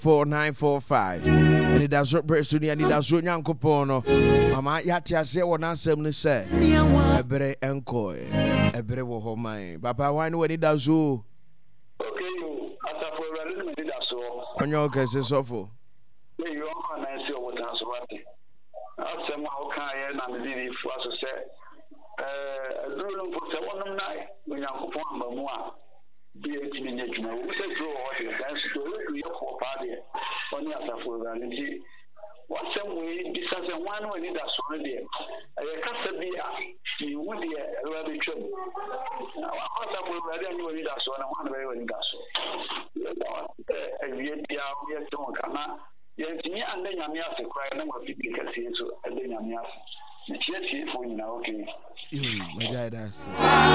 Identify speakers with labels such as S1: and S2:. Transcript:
S1: 4945. And it does person and it does young copono. Mama Yatia say one answer me say. A bere encoy. A bere wo home. Papa, why no it does you?
S2: Okay, you after for a did so.
S1: On your case is awful.
S2: You are nice what answer what. After how can I and did it for us to say. Drone for 1 night when you are perform more. Be a teenage man. We say draw or dance to your party. Only after for vanity. What some way this as a one when it does already. I can't be you would be a rather trouble. After for ready when it does one very well.